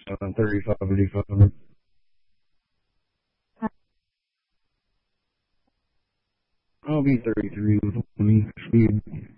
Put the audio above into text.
35, 85. I'll be 33 with 20 speed.